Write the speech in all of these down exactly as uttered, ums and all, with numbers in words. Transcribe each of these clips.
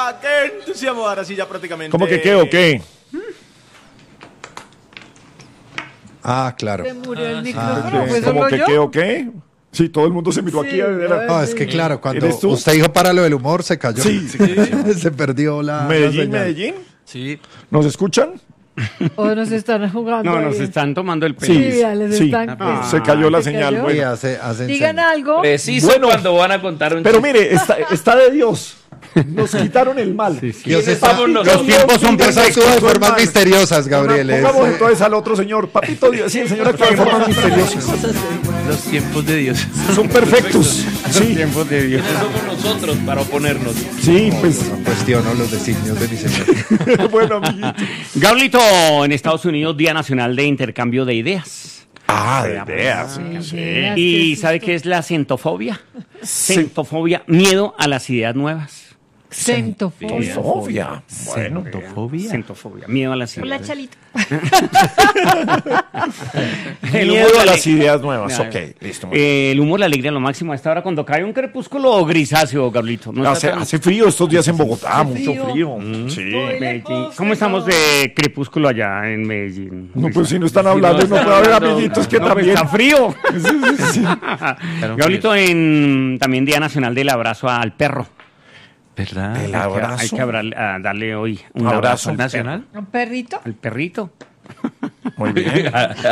Ah, qué entusiasmo. Ahora sí, ya prácticamente. ¿Cómo que qué o qué? Ah, claro. Se murió el Ah, micrófono. ¿Fue ¿Cómo solo que yo? qué o qué? Sí, todo el mundo se miró Sí, aquí a ver. a- No, es que claro, cuando ¿Eres tú? usted dijo para lo del humor, se cayó. Sí, sí. Se perdió la. la Medellín, señal. Medellín. Sí. ¿Nos escuchan? O nos están jugando. No, ahí. nos están tomando el pelo. Sí, ya les sí. están. Ah, Se cayó la ¿se señal. cayó? Sí, Bueno. hace, hacen Digan señas. algo. Preciso Bueno, cuando van a contar un Pero chiste. mire, está, está de Dios. Nos quitaron el mal. Sí, sí. Dios está- Estamos Los nosotros. tiempos son Dios perfectos. actúa de formas hermano. misteriosas, Gabriel. es- Pongamos entonces al otro señor. Papito Dios. Sí, el señor actúa de formas misteriosas. Los tiempos de Dios. Son perfectos. Sí, Tiempos de Dios. ¿Quiénes somos nosotros para oponernos? sí, pues. No cuestiono los designios de mi señor. Bueno, amiguito. Gablito, en Estados Unidos, Día Nacional de Intercambio de Ideas. Ah, de ideas. Sí. Ideas, ¿Y qué sabe susto. qué es la centofobia? Centofobia, miedo a las ideas nuevas. Centofobia. Fobia. Bueno. ¿Centofobia? Centofobia, miedo a las Hola, ideas. Chalito. El Miedo humor, a la las ale- ideas nuevas. No, Ok, listo. muy bien. Eh, el humor, la alegría, lo máximo a esta hora cuando cae un crepúsculo grisáceo, Gablito. ¿No Hace, está tan- hace frío estos días en Bogotá, Hace mucho frío. frío. Mm. Sí. Medellín. ¿Cómo estamos de crepúsculo allá en Medellín? No, pues si no están hablando, no no están puede haber hablando. amiguitos que No, pues también. está frío. Claro, Gablito, en también Día Nacional del Abrazo al Perro. ¿Verdad? El Hay que- abrazo. Hay que abra- a darle hoy un Abrazo abrazo al nacional. perro. ¿Un perrito? Al perrito. Muy bien.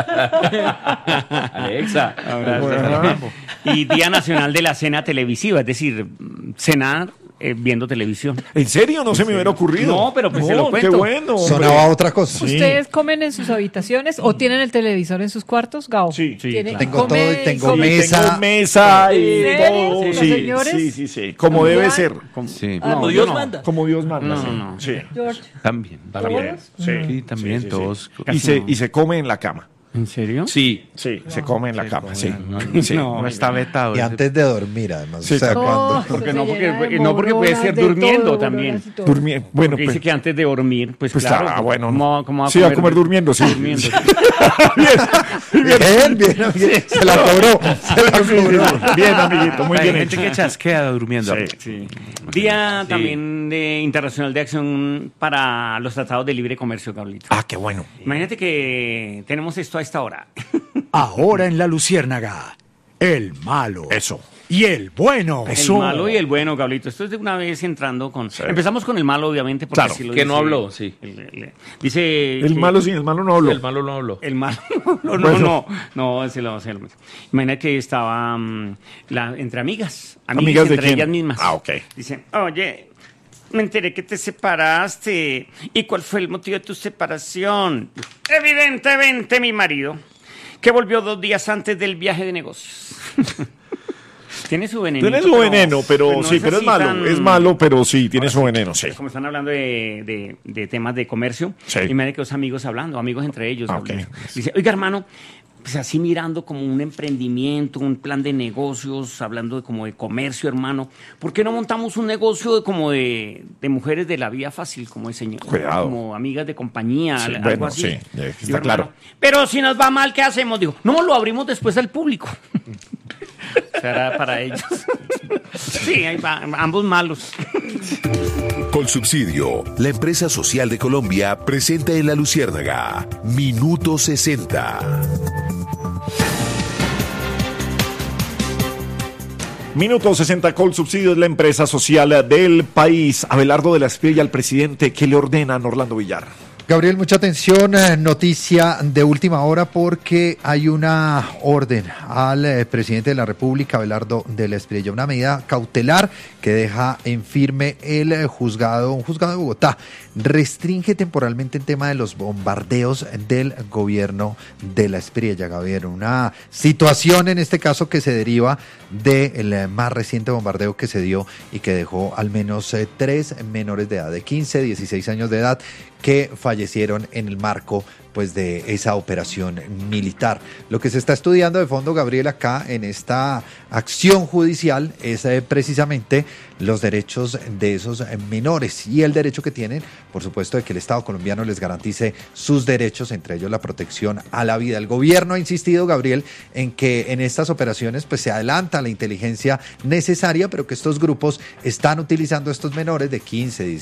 Alexa. Abrazo. Y Día Nacional de la Cena Televisiva, es decir, cenar eh, viendo televisión. ¿En serio? No se me hubiera ocurrido. No, pero pues se lo Qué cuento. bueno. hombre. Sonaba otra cosa. ¿Ustedes comen en sus habitaciones o tienen el televisor en sus cuartos, Gao? Sí. Sí, ¿Tiene- claro. Tengo come- todo y tengo come- mesa. Tengo mesa y ¿En serio? todo. ¿Los Sí, señores? sí, sí, sí. Como debe ser. Sí. Ah, Como no, Dios no. manda. Como Dios manda. No, sí. no, no. Sí. George. También. También. Sí. Sí, también Sí, sí, sí. todos. Y se, y se come en la cama. ¿En serio? Sí. Sí, se come en la cama, sí. No, Sí. no está vetado. Y ese- antes de dormir, además. Sí, o sea, no, cuando. porque no, porque- no, porque puede ser durmiendo también. Durmi- bueno, Porque dice pues, que antes de dormir, pues, pues claro. ah, bueno. ¿cómo, cómo va sí, va a comer durmiendo, sí. Durmiendo. Bien, bien, bien. Se la cobró. Se la Sí, sí, cobró. sí. Bien, amiguito, muy Hay bien gente hecho. que chasquea durmiendo. Sí. Sí. Día Sí. también de Internacional de Acción para los Tratados de Libre Comercio, Gablito. Ah, qué bueno. Imagínate que tenemos esto a esta hora. Ahora en La Luciérnaga, el malo. Eso. Y el bueno. Eso. El malo y el bueno, Gablito. Esto es de una vez entrando con... Empezamos con el malo, obviamente, porque Claro, así lo que no dice- habló, sí. el- el- dice... El que- malo sí, el malo no habló. El malo no habló. El malo, no, no, Bueno. no, no, se lo, se lo- Imagina que estaba mm, la, entre amigas, amigas, ¿Amigas de entre quién? ellas mismas. Ah, ok. Dicen, oye, me enteré que te separaste. ¿Y cuál fue el motivo de tu separación? Evidentemente mi marido, que volvió dos días antes del viaje de negocios. Tiene su veneno. Tiene su veneno, pero sí, pero es malo. Es malo, pero sí, tiene su veneno, sí. Como están hablando de, de- de temas de comercio, Sí. imagínate que los amigos hablando, amigos entre ellos. Ah, ok. hablando. Dice, oiga, hermano, pues así mirando como un emprendimiento, un plan de negocios, hablando de como de comercio, hermano. ¿Por qué no montamos un negocio de, como de, de mujeres de la vía fácil, como de señor? Cuidado. Como amigas de compañía, Sí, algo bueno, así. sí, ya está Digo, claro. hermano, pero si nos va mal, ¿qué hacemos? Digo, no, lo abrimos después al público. Será para ellos. Sí, ahí va, ambos malos. Colsubsidio, la empresa social de Colombia, presenta en La Luciérnaga Minuto sesenta. Minuto sesenta, Colsubsidio es la empresa social del país. Abelardo de la Espriella, al presidente, ¿qué le ordenan Orlando Villar? Gabriel, mucha atención, eh, noticia de última hora porque hay una orden al eh, presidente de la República, Abelardo de la Espriella, una medida cautelar que deja en firme el eh, juzgado, un juzgado de Bogotá. Restringe temporalmente el tema de los bombardeos del gobierno de la Espriella, Gabriel. Una situación en este caso que se deriva del eh, más reciente bombardeo que se dio y que dejó al menos eh, tres menores de edad, de quince, dieciséis años de edad, que fallecieron en el marco pues de esa operación militar. Lo que se está estudiando de fondo, Gabriel, acá en esta acción judicial es eh, precisamente los derechos de esos eh, menores y el derecho que tienen, por supuesto, de que el Estado colombiano les garantice sus derechos, entre ellos la protección a la vida. El gobierno ha insistido, Gabriel, en que en estas operaciones pues se adelanta la inteligencia necesaria, pero que estos grupos están utilizando a estos menores de quince,